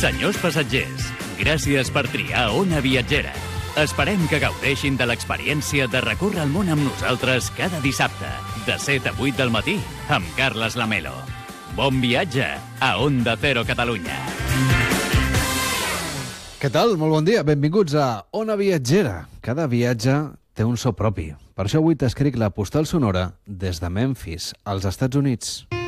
Senyors passatgers, gràcies per triar Ona Viatgera. Esperem que gaudeixin de l'experiència de recórrer el món amb nosaltres cada dissabte, de 7 a 8 del matí, amb Carles Lamelo. Bon viatge a Onda Cero Catalunya. Què tal? Molt bon dia. Benvinguts a Ona Viatgera. Cada viatge té un so propi. Per això avui t'escric la postal sonora des de Memphis, als Estats Units.